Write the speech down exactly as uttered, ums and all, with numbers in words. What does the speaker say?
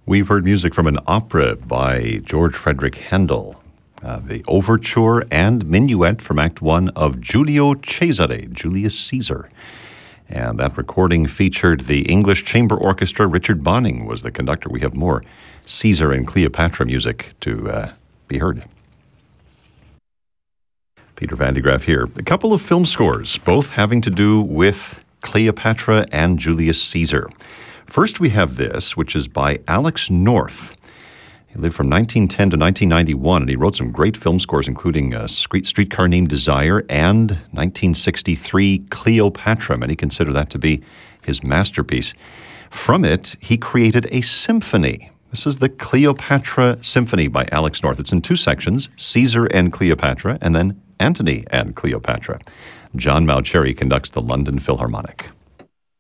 We've heard music from an opera by George Frederick Handel, uh, the overture and minuet from Act One of Giulio Cesare, Julius Caesar. And that recording featured the English Chamber Orchestra. Richard Bonning was the conductor. We have more Caesar and Cleopatra music to uh, be heard. Peter Van de Graaff here. A couple of film scores, both having to do with Cleopatra and Julius Caesar. First, we have this, which is by Alex North. He lived from nineteen ten to nineteen ninety-one, and he wrote some great film scores, including uh, Street, Streetcar Named Desire and nineteen sixty-three Cleopatra. Many consider that to be his masterpiece. From it, he created a symphony. This is the Cleopatra Symphony by Alex North. It's in two sections, Caesar and Cleopatra, and then Antony and Cleopatra. John Mauceri conducts the London Philharmonic.